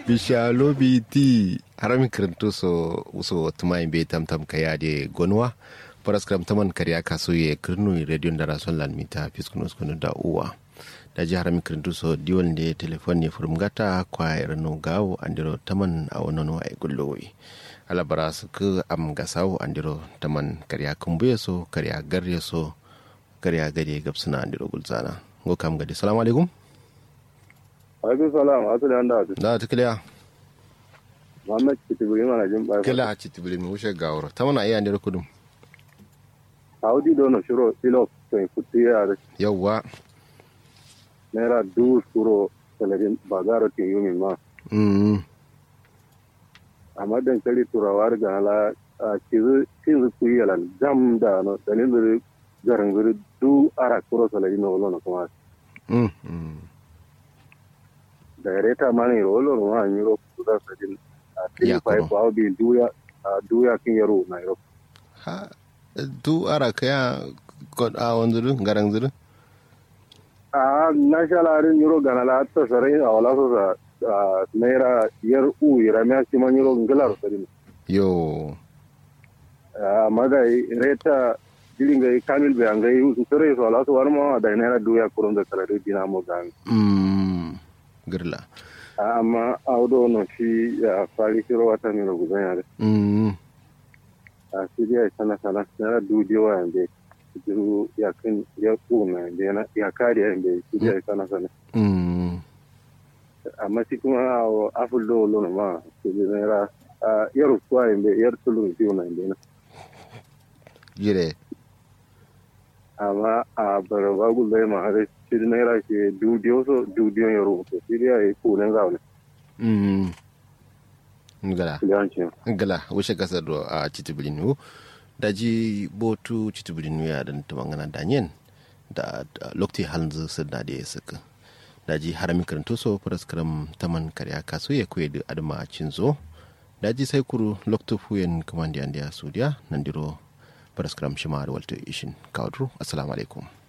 bishalo biti harami kirinto so uso tumai be tamtam kaya de gonwa paraskram taman kariya kaso ye kirnu radio da rason lan mita fiskunus kunu da uwa da ji harami kirinto so diwon de telefon ne furmgata kwa irano gawo andiro taman a wonono ay gullowi ala bara su ku am gasawo andiro taman kariya kumbuye so kariya garye so kariya gade gabsuna andiro gulzana go kam gade assalamu alaikum. Alaikum salam, asali an da da ta kiliya Muhammad Kitibiri mana jin bai kila Kitibiri mu wuce gawar ta mana iya ne kudum Audi dono shiro ilo sai kutiya da yawa naira du shiro salarin bazaro ke yumi ma amma dan kali turawar ga la kizu kuyi yalan jam da no dalin garin guri du ara kuro salarin no lono kuma da reta mani rolo no ha nyiro kuda sajin Ya pai kuro. ba bi duya kin yaro na yaro ha du ara kaya god a wanzuru garan zuru na shalarin yaro gana la ta sarai a wala so sa naira yar u yara me si man yaro ngalar sajin yo amma da reta dilinga kamil be angai su sare so wala so warma da naira duya kuron da kala dina mo gan girla amma audo no shi ya fari kiro wata ne guzan yare a siriya sana sana na dudiyo yande jiru ya kan ya kuna yande ya kare yande siriya sana sana amma shi kuma a afuldo lono ma shi ne ra yar kuwa yande yar tulun fiyo na yande na jire amma a baraba gulbai ma har shi ne ra shi dudiyo yaro to siriya ya kuna zaune ngala yancin ngala wuce kasar do a Kitibiri daji botu Kitibiri ya dan tumangana danyen da lokti halnzu sirna da ya saka daji harami karanto so paraskram taman kariya kaso ya koyi da adama cinzo daji sai kuru lokto fuyen kamandi andiya sudiya nandiro paraskram shimar walto ishin kawdru assalamu alaikum